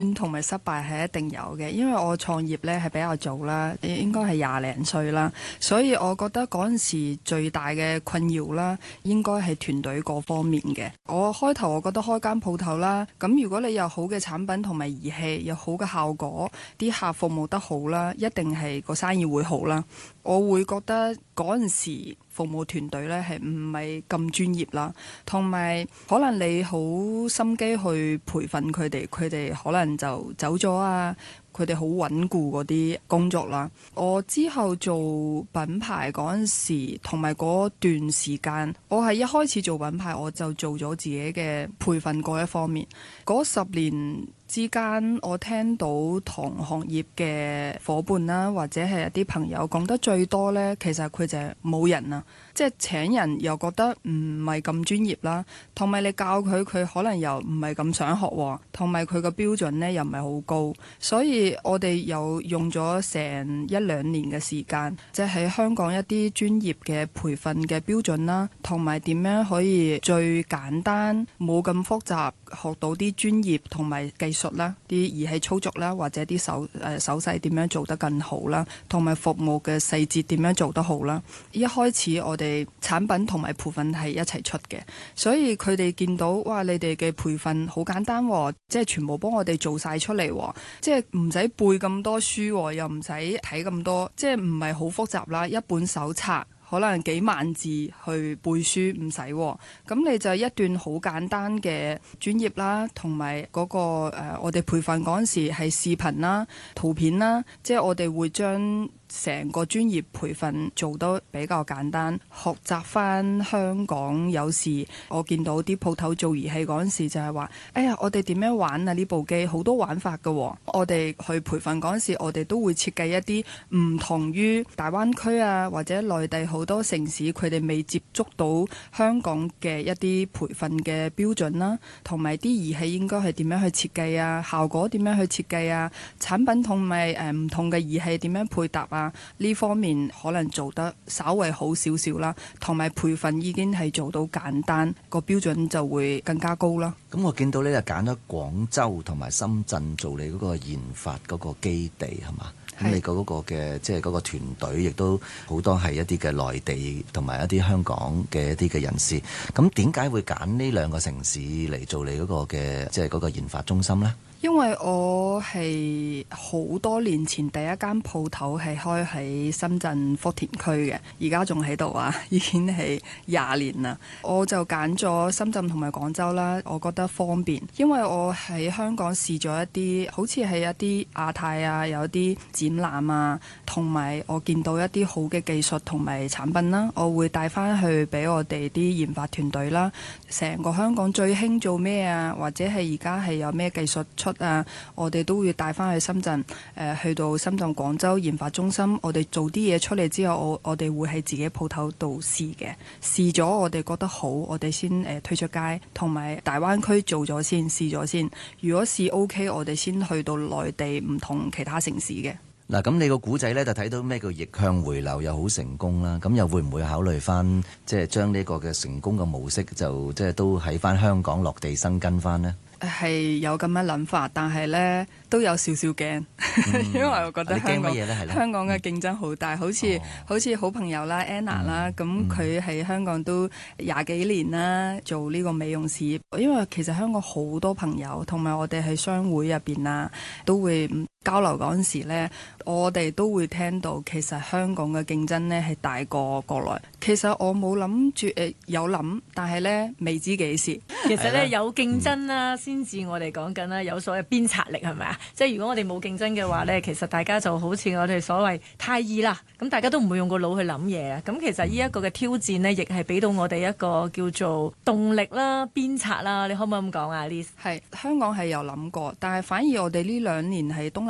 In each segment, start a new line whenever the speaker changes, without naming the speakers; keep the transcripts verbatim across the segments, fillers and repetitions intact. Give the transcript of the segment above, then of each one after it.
同埋失敗係一定有嘅，因為我創業呢係比較早啦，應該係廿零歲啦，所以我覺得嗰陣時最大嘅困擾啦，應該係團隊各方面嘅。我開頭我覺得開間鋪頭啦，咁如果你有好嘅產品同埋儀器，有好嘅效果，啲客服務得好啦，一定係個生意會好啦。我會覺得嗰陣時服務團隊呢係唔係咁專業啦，同埋可能你好心機去培訓佢哋，佢哋可能就走咗啊，佢哋好穩固嗰啲工作啦。我之後做品牌嗰陣時，同埋嗰段時間，我係一開始做品牌我就做咗自己嘅培訓嗰一方面。嗰十年之間，我聽到同行業嘅夥伴啦，或者係一啲朋友講得最多呢，其實佢就係冇人啊，即係請人又覺得唔係咁專業啦，同埋你教佢，佢可能又唔係咁想學，同埋佢個標準呢又唔係好高，所以我哋又用咗成一兩年嘅時間，即係喺香港一啲專業嘅培訓嘅標準啦，同埋點樣可以最簡單冇咁複雜，學到啲專業同埋技術啦，啲儀器操作啦，或者啲手誒、呃、手勢點樣做得更好啦，同埋服務嘅細節點樣做得好啦。一開始我哋產品同埋培訓係一齊出嘅，所以佢哋見到哇，你哋嘅培訓好簡單喎，即係全部幫我哋做晒出嚟喎，即係唔使背咁多書喎，又唔使睇咁多，即係唔係好複雜啦，一本手冊。可能幾萬字去背書唔使，咁你就一段好簡單嘅專業啦，同埋嗰個、呃、我哋培訓嗰陣時係視頻啦、圖片啦，即係我哋會將成個專業培訓做得比較簡單，學習翻香港。有時我見到啲鋪頭做儀器嗰陣時就係話，哎呀，我哋點樣玩啊？呢部機好多玩法㗎喎。我哋去培訓嗰陣時，我哋都會設計一啲唔同於大灣區啊，或者內地好多城市佢哋未接觸到香港嘅一啲培訓嘅標準啦，同埋啲儀器應該係點樣去設計啊，效果點樣去設計啊，產品同埋誒唔同嘅儀器點樣配搭啊。呢方面可能做得稍微好少少啦，同埋培訓已經係做到簡單，個標準就會更加高啦。
咁我見到你就揀咗廣州同埋深圳做你嗰個研發嗰個基地係嘛？咁你嗰個嘅即係嗰個團隊亦都好多係一啲嘅內地同埋一啲香港嘅一啲嘅人士。咁點解會揀呢兩個城市嚟做你嗰個嘅即係嗰個研發中心呢？
因為我係好多年前第一間鋪頭係開喺深圳福田區嘅，而家仲喺度啊，已經係廿年啦。我就揀咗深圳同埋廣州啦，我覺得方便，因為我喺香港試咗一啲，好似係一啲亞太啊，有啲展覽啊，同埋我見到一啲好嘅技術同埋產品啦，我會帶翻去俾我哋啲研發團隊啦。成個香港最興做咩啊，或者係而家係有咩技術出啊，我哋都會帶翻去深圳，誒、呃、去到深圳廣州研發中心，我哋做啲嘢出嚟之後，我我哋會喺自己鋪頭度試嘅，試咗我哋覺得好，我哋先誒、呃、推出街，同埋大灣區做咗先，試咗先，如果試 OK，我哋先去到內地唔同其他城市嘅。
嗱，咁你個古仔呢，就睇到咩叫逆向回流又好成功啦，咁又會唔會考慮翻即係將呢個嘅成功嘅模式就即係都喺翻香港落地生根翻呢？
係有咁嘅諗法，但係呢都有少少驚，嗯、因為我覺得香港香港嘅競爭好大，好似、哦、好似好朋友啦 Anna 啦，咁佢喺香港都廿幾年啦，做呢個美容事業。因為其實香港好多朋友，同埋我哋喺商會入邊啊，都會交流嗰陣時呢，我哋都會聽到其實香港嘅競爭呢係大過國內。其實我冇諗住誒有諗，但係呢未知幾時。
其實呢有競爭啦，先至我哋講緊啦，有所謂鞭策力係咪啊？即係如果我哋冇競爭嘅話呢，其實大家就好似我哋所謂太易啦，咁大家都唔會用個腦去諗嘢啊。咁其實呢一個嘅挑戰呢，亦係俾到我哋一個叫做動力啦、鞭策啦。你可唔可以咁講啊？Liz？
係香港係有諗過，但係反而我哋呢兩年喺東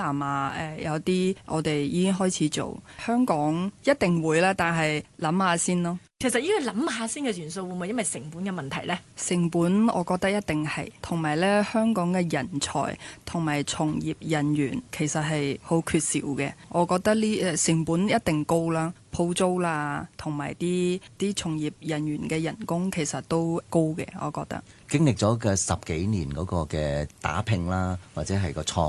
南亞誒、呃、有啲我哋已經開始做，香港一定會啦，但係諗下先咯。
其實呢個諗下先嘅元素會唔會因為成本嘅問題呢？
成本我覺得一定係，同埋咧香港嘅人才同埋從業人員其實係好缺少嘅。我覺得呢誒成本一定高啦，鋪租啦，同埋啲啲從業人員嘅人工其實都高嘅。我覺得
經歷咗嘅十幾年嗰個嘅打拼啦，或者係個創